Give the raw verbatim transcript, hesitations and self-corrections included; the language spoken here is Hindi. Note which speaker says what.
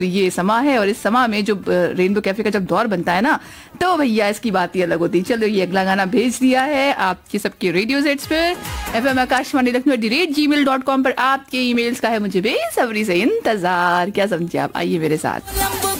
Speaker 1: ये समा है और इस समा में जो रेनबो कैफे का जब दौर बनता है ना, तो भैया इसकी बात ही अलग होती है। चलो ये अगला गाना भेज दिया है आपके सबके रेडियो सेट्स पे F M Akashvani Lucknow at the rate ji mail dot com पर। आपके ईमेल्स का है मुझे बेसब्री से इंतजार। क्या समझे आप, आइए मेरे साथ।